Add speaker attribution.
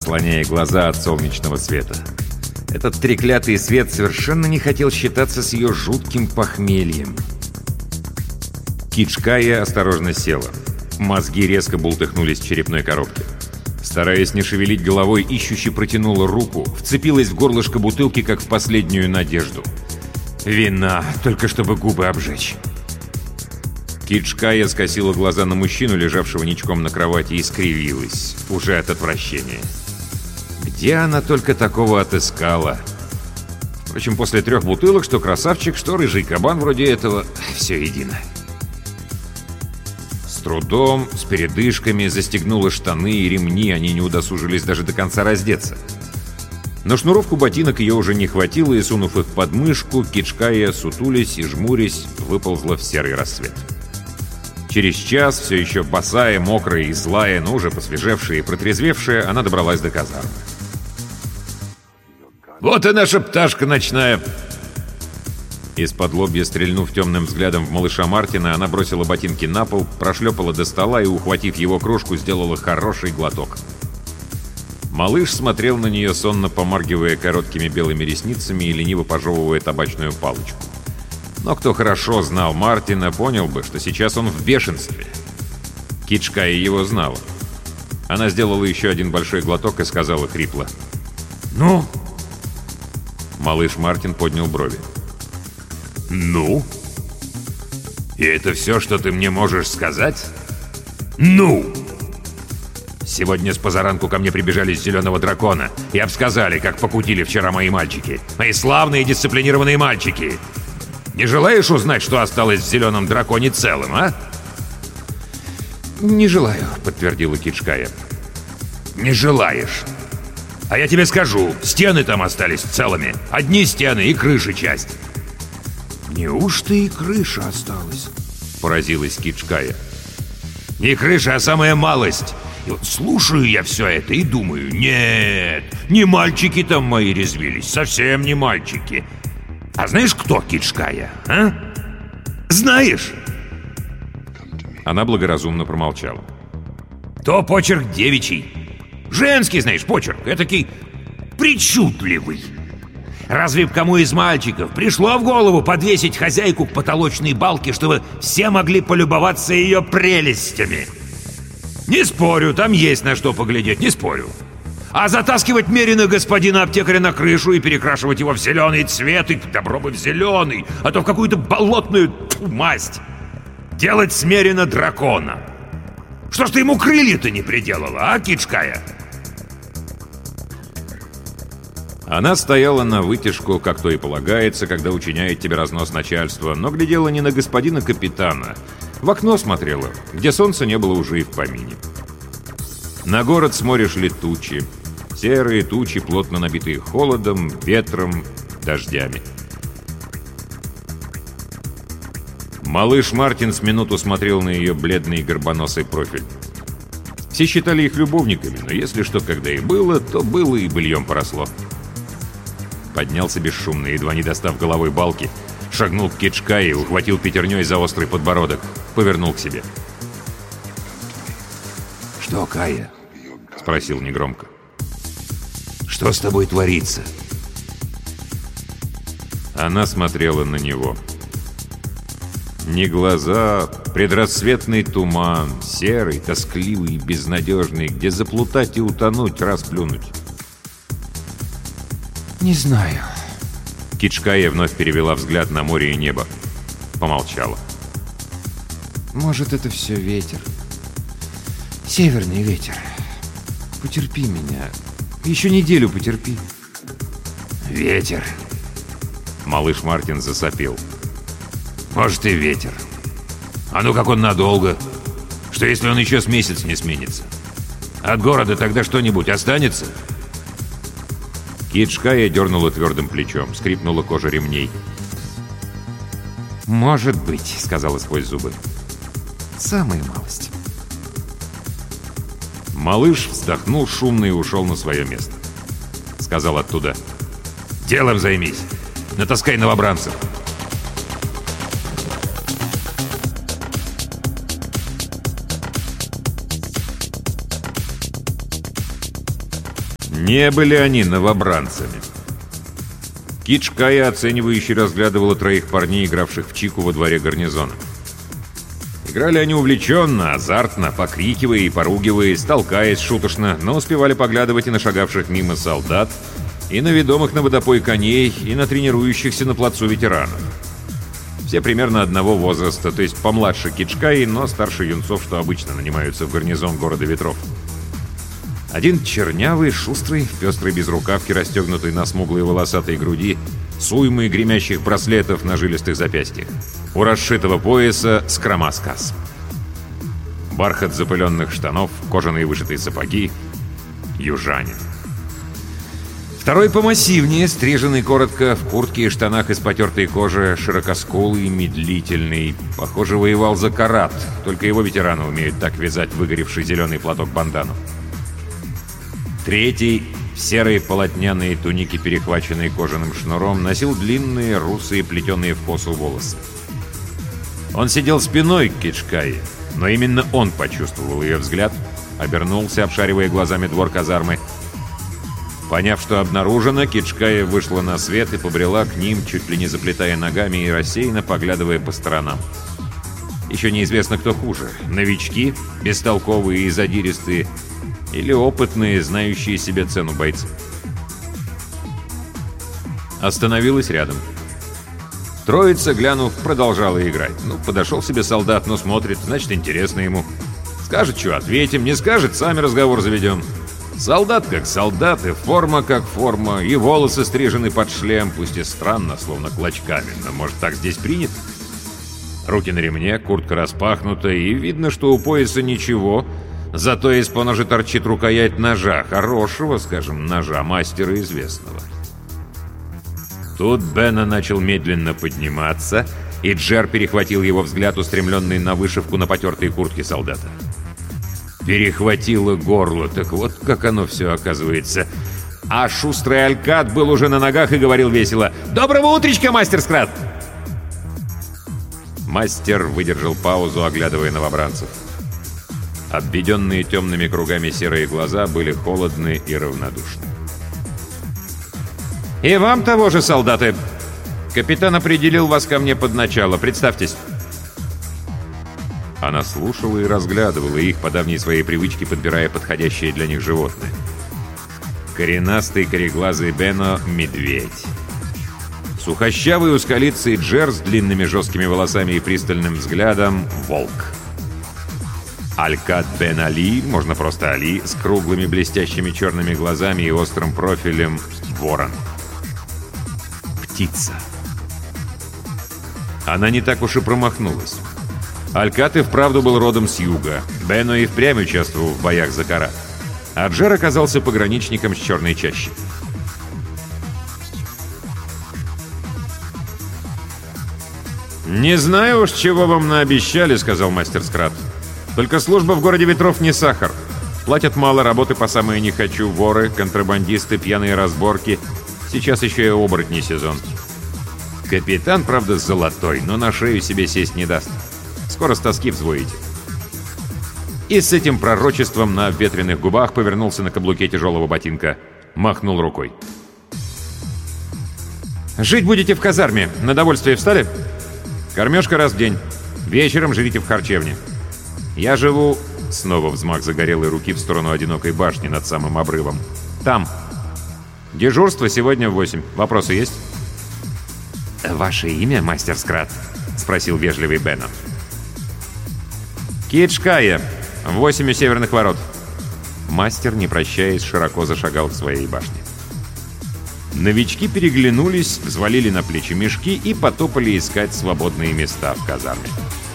Speaker 1: заслоняя глаза от солнечного света. Этот треклятый свет совершенно не хотел считаться с ее жутким похмельем. Кичкая осторожно села. Мозги резко бултыхнулись в черепной коробке. Стараясь не шевелить головой, ищуще протянула руку, вцепилась в горлышко бутылки, как в последнюю надежду. Вина, только чтобы губы обжечь. Кичкая скосила глаза на мужчину, лежавшего ничком на кровати, и скривилась, уже от отвращения. Где она только такого отыскала? Впрочем, после 3 бутылок, что красавчик, что рыжий кабан вроде этого, все едино. С трудом, с передышками застегнула штаны и ремни, они не удосужились даже до конца раздеться. На шнуровку ботинок ее уже не хватило, и, сунув их под мышку, Кичкая, сутулясь и жмурясь, выползла в серый рассвет. Через час, все еще босая, мокрая и злая, но уже посвежевшая и протрезвевшая, она добралась до казармы. «Вот и наша пташка ночная!» Из-под лобья, стрельнув темным взглядом в малыша Мартина, она бросила ботинки на пол, прошлепала до стола и, ухватив его кружку, сделала хороший глоток. Малыш смотрел на нее, сонно помаргивая короткими белыми ресницами и лениво пожевывая табачную палочку. Но кто хорошо знал Мартина, понял бы, что сейчас он в бешенстве. Кичкая его знала. Она сделала еще один большой глоток и сказала хрипло: «Ну?» Малыш Мартин поднял брови. «Ну? И это все, что ты мне можешь сказать? Ну!» Сегодня с позаранку ко мне прибежали с Зеленого Дракона и обсказали, как покутили вчера мои мальчики. Мои славные дисциплинированные мальчики. Не желаешь узнать, что осталось в Зеленом Драконе целым, а? «Не желаю», — подтвердила Кичкая. «Не желаешь? А я тебе скажу, стены там остались целыми. Одни стены и крыши часть». «Неужто и крыша осталась?» — поразилась Кичкая. «Не крыша, а самая малость. И вот слушаю я все это и думаю, нет, не мальчики там мои резвились, совсем не мальчики. А знаешь, кто Кичкая, а? Знаешь?» Она благоразумно промолчала. «То почерк девичий. Женский, знаешь, почерк, этакий причудливый. Разве б кому из мальчиков пришло в голову подвесить хозяйку к потолочной балке, чтобы все могли полюбоваться ее прелестями? Не спорю, там есть на что поглядеть, не спорю. А затаскивать Мерина господина аптекаря на крышу и перекрашивать его в зеленый цвет, и добро бы в зеленый, а то в какую-то болотную масть. Делать с Мерина дракона. Что ж ты ему крылья-то не приделала, а, Кичкая?» Она стояла на вытяжку, как то и полагается, когда учиняет тебе разнос начальства, но глядела не на господина капитана. В окно смотрела, где солнца не было уже и в помине. На город с моря шли тучи. Серые тучи, плотно набитые холодом, ветром, дождями. Малыш Мартин с минуту смотрел на ее бледный горбоносый профиль. Все считали их любовниками, но если что когда и было, то было и быльем поросло. Поднялся бесшумно, едва не достав головой балки, шагнул к Кичкае и ухватил пятерней за острый подбородок, повернул к себе. «Что, Кая?» — спросил негромко. «Что с тобой творится?» Она смотрела на него. Не глаза, предрассветный туман, серый, тоскливый и безнадежный, где заплутать и утонуть, расплюнуть. «Не знаю». Кичкая вновь перевела взгляд на море и небо. Помолчала. «Может, это все ветер. Северный ветер. Потерпи меня. Еще неделю потерпи». «Ветер». Малыш Мартин засопел. «Может, и ветер. А ну как он надолго? Что, если он еще с месяц не сменится? От города тогда что-нибудь останется?» Кичкая дернула твердым плечом, скрипнула кожа ремней. «Может быть», — сказала сквозь зубы. «Самая малость». Малыш вздохнул шумно и ушел на свое место. Сказал оттуда: «Делом займись, натаскай новобранцев». Не были они новобранцами. Кичкая оценивающе разглядывала троих парней, игравших в чику во дворе гарнизона. Играли они увлеченно, азартно, покрикивая и поругиваясь, толкаясь шуточно, но успевали поглядывать и на шагавших мимо солдат, и на ведомых на водопой коней, и на тренирующихся на плацу ветеранов. Все примерно одного возраста, то есть помладше Кичкаи, но старше юнцов, что обычно нанимаются в гарнизон города ветров. Один чернявый, шустрый, в пестрой безрукавке, расстегнутой на смуглой волосатой груди, с уймой гремящих браслетов на жилистых запястьях. У расшитого пояса скромаскас. Бархат запыленных штанов, кожаные вышитые сапоги. Южанин. Второй помассивнее, стриженный коротко, в куртке и штанах из потертой кожи, широкоскулый, медлительный. Похоже, воевал за Карат, только его ветераны умеют так вязать выгоревший зеленый платок-бандану. Третий, в серой полотняной тунике, перехваченной кожаным шнуром, носил длинные, русые, плетеные в косу волосы. Он сидел спиной к Кичкае, но именно он почувствовал ее взгляд, обернулся, обшаривая глазами двор казармы. Поняв, что обнаружено, Кичкая вышла на свет и побрела к ним, чуть ли не заплетая ногами и рассеянно поглядывая по сторонам. Еще неизвестно, кто хуже — новички, бестолковые и задиристые, или опытные, знающие себе цену бойцы. Остановилась рядом. Троица, глянув, продолжала играть. Подошел себе солдат, но смотрит, значит, интересно ему. Скажет, что ответим, не скажет, сами разговор заведем. Солдат как солдат, и форма как форма, и волосы стрижены под шлем, пусть и странно, словно клочками, но, может, так здесь принято? Руки на ремне, куртка распахнута, и видно, что у пояса ничего, зато из поножа торчит рукоять ножа, хорошего, скажем, ножа мастера известного. Тут Бена начал медленно подниматься, и Джер перехватил его взгляд, устремленный на вышивку на потертой куртке солдата. Перехватило горло, так вот как оно все оказывается. А шустрый Алькат был уже на ногах и говорил весело: «Доброго утречка, мастер Скрат!» Мастер выдержал паузу, оглядывая новобранцев. Обведенные темными кругами серые глаза были холодны и равнодушны. «И вам того же, солдаты! Капитан определил вас ко мне под начало. Представьтесь!» Она слушала и разглядывала их, по давней своей привычке подбирая подходящее для них животное. Коренастый, кореглазый Бено — медведь. Сухощавый, узколицый Джер с длинными жесткими волосами и пристальным взглядом — волк. Алькат Бен Али, можно просто Али, с круглыми блестящими черными глазами и острым профилем — ворон. Птица. Она не так уж и промахнулась. Алькат и вправду был родом с юга. Бено и впрямь участвовал в боях за Карат. А Джер оказался пограничником с Черной чащи. «Не знаю уж, чего вам наобещали», — сказал мастер Скрат. «Только служба в городе ветров не сахар. Платят мало, работы по самое не хочу, воры, контрабандисты, пьяные разборки. Сейчас еще и оборотний сезон. Капитан, правда, золотой, но на шею себе сесть не даст. Скоро с тоски взвоите». И с этим пророчеством на ветреных губах повернулся на каблуке тяжелого ботинка. Махнул рукой. «Жить будете в казарме. На довольствие встали? Кормежка раз в день. Вечером жрите в харчевне. Я живу...» Снова взмах загорелой руки в сторону одинокой башни над самым обрывом. «Там. Дежурство сегодня в 8. Вопросы есть?» «Ваше имя, мастер Скрат?» — спросил вежливый Бено. «Кичкая. 8 у северных ворот». Мастер, не прощаясь, широко зашагал к своей башне. Новички переглянулись, взвалили на плечи мешки и потопали искать свободные места в казарме.